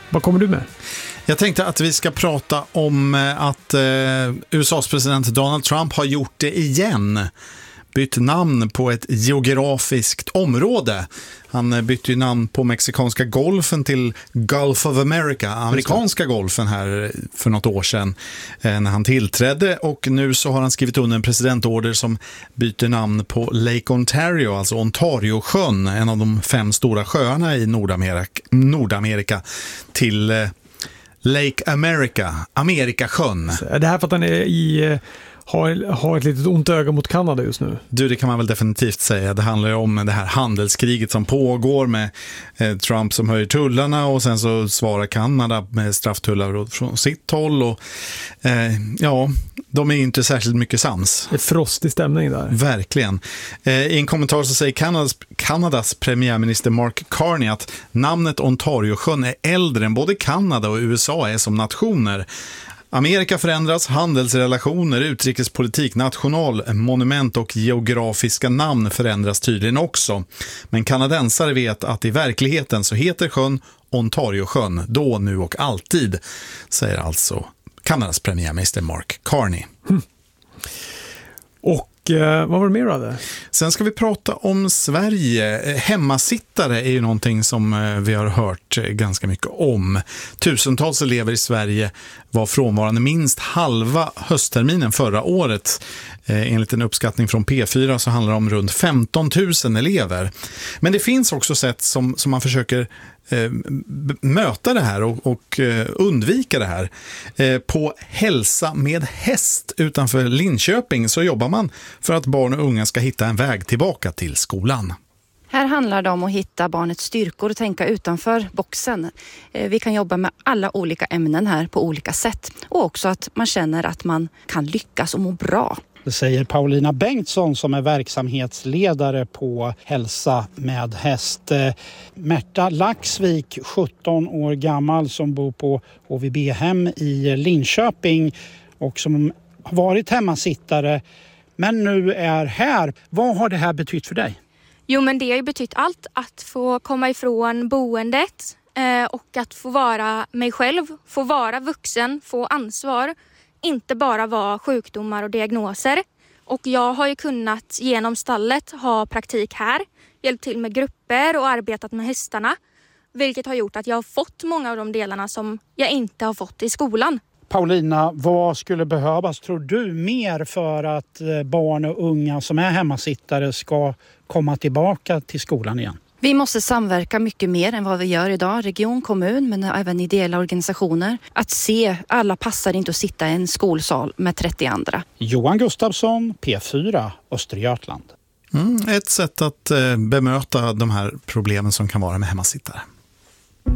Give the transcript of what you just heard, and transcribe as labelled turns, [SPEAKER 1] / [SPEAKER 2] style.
[SPEAKER 1] Vad kommer du med?
[SPEAKER 2] Jag tänkte att vi ska prata om att USAs president Donald Trump har gjort det igen. Bytt namn på ett geografiskt område. Han bytte ju namn på mexikanska golfen till Gulf of America, amerikanska golfen här för något år sedan när han tillträdde, och nu så har han skrivit under en presidentorder som byter namn på Lake Ontario, alltså Ontariosjön, en av de 5 stora sjöarna i Nordamerika till Lake America, Amerikasjön.
[SPEAKER 1] Det här för att han är har ett litet ont öga mot Kanada just nu.
[SPEAKER 2] Du, det kan man väl definitivt säga. Det handlar ju om det här handelskriget som pågår med Trump som höjer tullarna, och sen så svarar Kanada med strafftullar från sitt håll, och ja, de är inte särskilt mycket sams.
[SPEAKER 1] Det är frostig stämning där.
[SPEAKER 2] Verkligen. I en kommentar så säger Kanadas premiärminister Mark Carney att namnet Ontariosjön är äldre än både Kanada och USA är som nationer. Amerika förändras, handelsrelationer, utrikespolitik, nationalmonument och geografiska namn förändras tydligen också. Men kanadensare vet att i verkligheten så heter sjön Ontariosjön, då, nu och alltid, säger alltså Kanadas premiärminister Mark Carney.
[SPEAKER 1] Och vad var det mer av det?
[SPEAKER 2] Sen ska vi prata om Sverige. Hemmasittare är ju någonting som vi har hört ganska mycket om. Tusentals elever i Sverige var frånvarande minst halva höstterminen förra året. Enligt en uppskattning från P4 så handlar det om runt 15 000 elever. Men det finns också sätt som man försöker möta det här och undvika det här. På Hälsa med häst utanför Linköping så jobbar man för att barn och unga ska hitta en väg tillbaka till skolan.
[SPEAKER 3] Här handlar det om att hitta barnets styrkor och tänka utanför boxen. Vi kan jobba med alla olika ämnen här på olika sätt, och också att man känner att man kan lyckas och må bra.
[SPEAKER 4] Det säger Paulina Bengtsson som är verksamhetsledare på Hälsa med häst. Märta Laxvik, 17 år gammal, som bor på HVB-hem i Linköping och som har varit hemmasittare men nu är här. Vad har det här betytt för dig?
[SPEAKER 5] Jo, men det har ju betytt allt. Att få komma ifrån boendet och att få vara mig själv, få vara vuxen, få ansvar. Inte bara vara sjukdomar och diagnoser. Och jag har ju kunnat genom stallet ha praktik här, hjälpt till med grupper och arbetat med hästarna. Vilket har gjort att jag har fått många av de delarna som jag inte har fått i skolan.
[SPEAKER 4] Paulina, vad skulle behövas, tror du, mer för att barn och unga som är hemmasittare ska komma tillbaka till skolan igen?
[SPEAKER 3] Vi måste samverka mycket mer än vad vi gör idag. Region, kommun, men även ideella organisationer. Att se, alla passar inte att sitta i en skolsal med 30 andra.
[SPEAKER 4] Johan Gustafsson, P4, Östergötland.
[SPEAKER 2] Ett sätt att bemöta de här problemen som kan vara med hemmasittare.